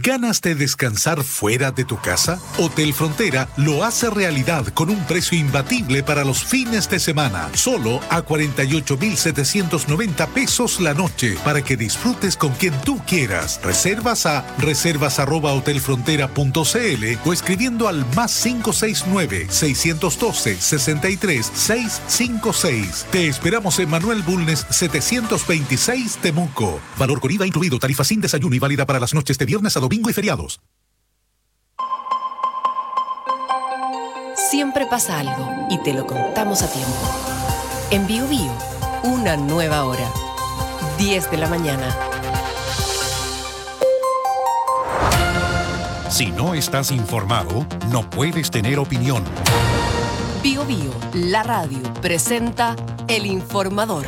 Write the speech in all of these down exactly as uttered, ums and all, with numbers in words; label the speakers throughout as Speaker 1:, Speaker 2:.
Speaker 1: ¿Ganas de descansar fuera de tu casa? Hotel Frontera lo hace realidad con un precio imbatible para los fines de semana. Solo a cuarenta y ocho mil setecientos noventa pesos la noche para que disfrutes con quien tú quieras. Reservas a reservas arroba hotelfrontera punto cl o escribiendo al más cinco seis nueve, seis uno dos, seis tres, seis cinco seis. Te esperamos en Manuel Bulnes setecientos veintiséis Temuco. Valor con I V A incluido. Tarifa sin desayuno y válida para las noches de viernes a domingo y feriados.
Speaker 2: Siempre pasa algo y te lo contamos a tiempo. En Bio Bio, una nueva hora. diez de la mañana.
Speaker 3: Si no estás informado, no puedes tener opinión.
Speaker 2: Bio Bio, la radio, presenta El Informador.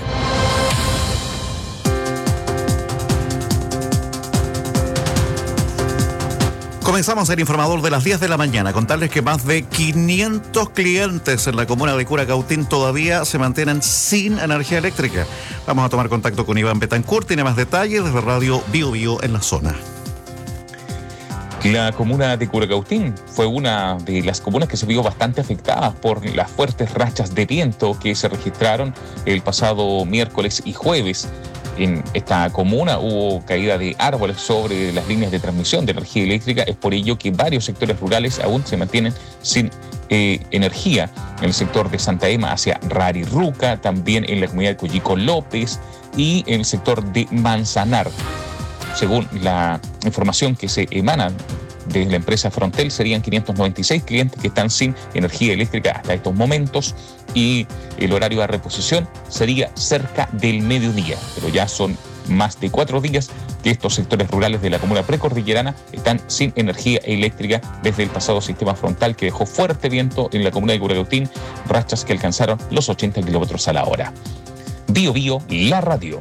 Speaker 4: Comenzamos el informador de las diez de la mañana. Contarles que más de quinientos clientes en la comuna de Curacautín todavía se mantienen sin energía eléctrica. Vamos a tomar contacto con Iván Betancourt. Tiene más detalles desde Radio Bio Bio en la zona.
Speaker 5: La comuna de Curacautín fue una de las comunas que se vio bastante afectada por las fuertes rachas de viento que se registraron el pasado miércoles y jueves. En esta comuna hubo caída de árboles sobre las líneas de transmisión de energía eléctrica. Es por ello que varios sectores rurales aún se mantienen sin eh, energía. En el sector de Santa Ema hacia Rarirruca, también en la comunidad de Coyico López y en el sector de Manzanar. Según la información que se emana desde la empresa Frontel, serían quinientos noventa y seis clientes que están sin energía eléctrica hasta estos momentos y el horario de reposición sería cerca del mediodía, pero ya son más de cuatro días que estos sectores rurales de la comuna precordillerana están sin energía eléctrica desde el pasado sistema frontal que dejó fuerte viento en la comuna de Curacautín, rachas que alcanzaron los ochenta kilómetros a la hora. Bio Bio, la radio.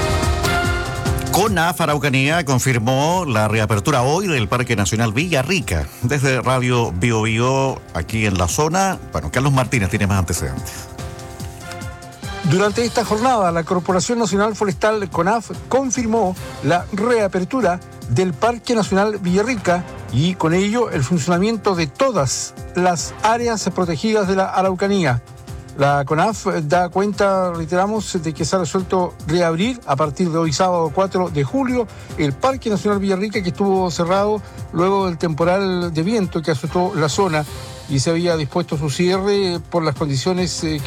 Speaker 4: CONAF Araucanía confirmó la reapertura hoy del Parque Nacional Villarrica. Desde Radio Bio Bio, aquí en la zona, bueno, Carlos Martínez tiene más antecedentes.
Speaker 6: Durante esta jornada, la Corporación Nacional Forestal CONAF confirmó la reapertura del Parque Nacional Villarrica y con ello el funcionamiento de todas las áreas protegidas de la Araucanía. La CONAF da cuenta, reiteramos, de que se ha resuelto reabrir a partir de hoy sábado cuatro de julio el Parque Nacional Villarrica, que estuvo cerrado luego del temporal de viento que azotó la zona y se había dispuesto su cierre por las condiciones eh,